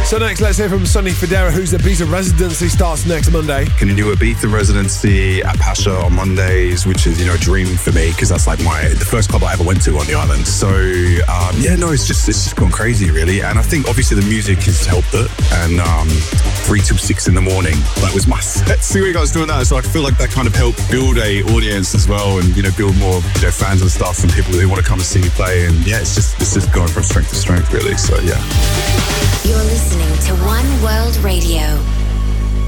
So next, let's hear from Sonny Fodera, whose Ibiza residency starts next Monday. Can do Ibiza residency at Pacha on Mondays, which is, a dream for me because that's like the first club I ever went to on the island. So it's just gone crazy really. And I think obviously the music has helped it. And 3 till 6 in the morning, that was my set. See what I was doing that. So I feel like that kind of helped build a audience as well, and build more fans and stuff and people who want to come and see me play. And it's just going from strength to strength really. So yeah. You're listening to One World Radio.